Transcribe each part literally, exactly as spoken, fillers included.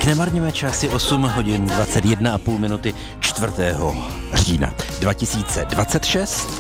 Tak nemarněme časy, osm hodin dvacet jedna a půl minuty čtvrtého října dva tisíce dvacet šest.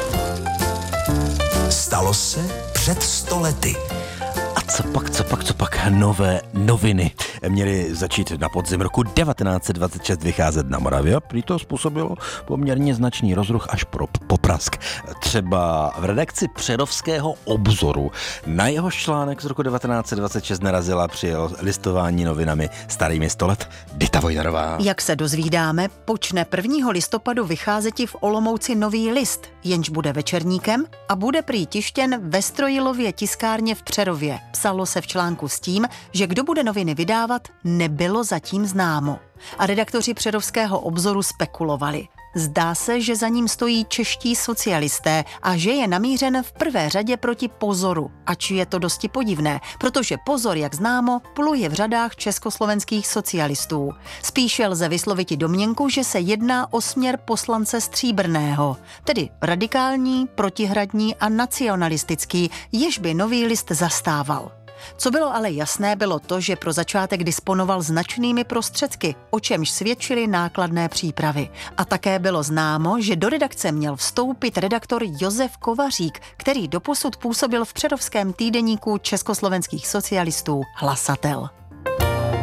Stalo se před sto lety. A co pak, co pak, co pak, nové noviny měly začít na podzim roku devatenáct set dvacet šest vycházet na Moravě. Prý to způsobilo poměrně značný rozruch až pro poprask. Třeba v redakci Přerovského obzoru na jeho článek z roku devatenáct set dvacet šest narazila při listování novinami starými sto let Dita Vojnarová. Jak se dozvídáme, počne prvního listopadu vycházeti v Olomouci nový list, jenž bude večerníkem a bude prý tištěn ve Strojilově tiskárně v Přerově. Psalo se v článku s tím, že kdo bude noviny vydávat, nebylo zatím známo. A redaktoři Přerovského obzoru spekulovali. Zdá se, že za ním stojí čeští socialisté a že je namířen v prvé řadě proti Pozoru. Ač je to dosti podivné, protože Pozor, jak známo, pluje v řadách československých socialistů. Spíše lze vysloviti domněnku, že se jedná o směr poslance Stříbrného, tedy radikální, protihradní a nacionalistický, jež by nový list zastával. Co bylo ale jasné, bylo to, že pro začátek disponoval značnými prostředky, o čemž svědčily nákladné přípravy. A také bylo známo, že do redakce měl vstoupit redaktor Josef Kovařík, který doposud působil v přerovském týdeníku československých socialistů Hlasatel.